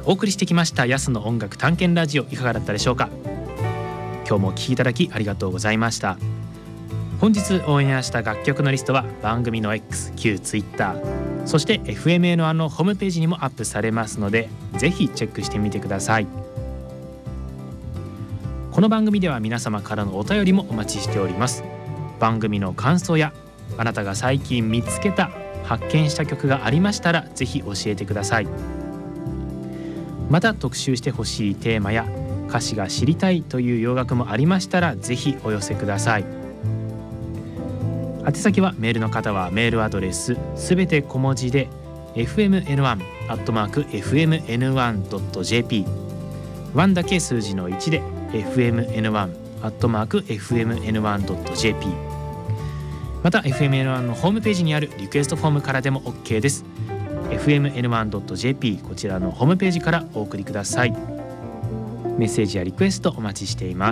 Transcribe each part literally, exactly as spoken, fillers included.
お送りしてきましたヤスの音楽探検ラジオ、いかがだったでしょうか。今日もお聴きいただきありがとうございました。本日オンエアした楽曲のリストは番組の X、旧 Twitter、そして エフエムエヌワン のホームページにもアップされますので、ぜひチェックしてみてください。この番組では皆様からのお便りもお待ちしております。番組の感想やあなたが最近見つけた発見した曲がありましたら、ぜひ教えてください。また特集してほしいテーマや歌詞が知りたいという洋楽もありましたら、ぜひお寄せください。宛先はメールの方はメールアドレスすべて小文字で エフエムエヌワン アットマーク エフエムエヌワン ドット ジェーピー ワンだけ数字のいちで エフエムエヌワン アットマーク エフエムエヌワン ドット ジェーピー また エフエムエヌワン のホームページにあるリクエストフォームからでも OK です。 エフエムエヌワン ドット ジェーピー こちらのホームページからお送りください。メッセージやリクエストお待ちしています。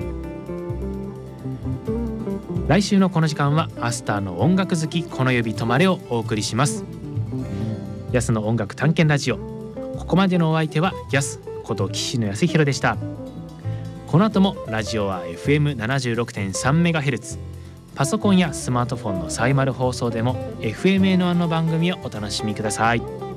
来週のこの時間はアスターの音楽好きこの指止まれをお送りします。ヤスの音楽探検ラジオ、ここまでのお相手はヤスこと岸野康弘でした。この後もラジオは エフエムななじゅうろくてんさんメガヘルツ、パソコンやスマートフォンのサイマル放送でも エフエムエヌワン の番組をお楽しみください。